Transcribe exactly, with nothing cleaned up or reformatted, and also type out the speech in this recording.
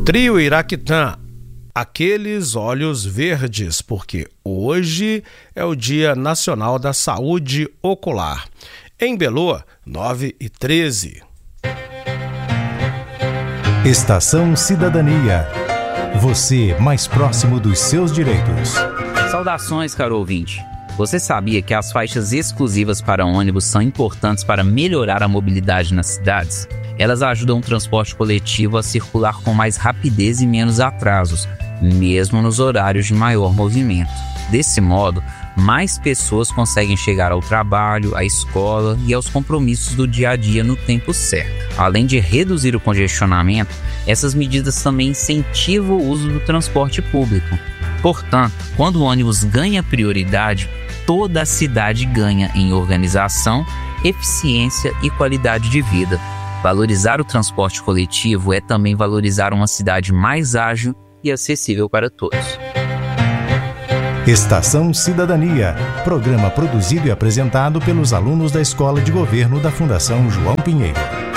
Trio Iraquitã, aqueles olhos verdes, porque hoje é o Dia Nacional da Saúde Ocular. Em Belô, nove e treze. Estação Cidadania. Você mais próximo dos seus direitos. Saudações, caro ouvinte. Você sabia que as faixas exclusivas para ônibus são importantes para melhorar a mobilidade nas cidades? Elas ajudam o transporte coletivo a circular com mais rapidez e menos atrasos, mesmo nos horários de maior movimento. Desse modo, mais pessoas conseguem chegar ao trabalho, à escola e aos compromissos do dia a dia no tempo certo. Além de reduzir o congestionamento, essas medidas também incentivam o uso do transporte público. Portanto, quando o ônibus ganha prioridade, toda a cidade ganha em organização, eficiência e qualidade de vida. Valorizar o transporte coletivo é também valorizar uma cidade mais ágil e acessível para todos. Estação Cidadania, programa produzido e apresentado pelos alunos da Escola de Governo da Fundação João Pinheiro.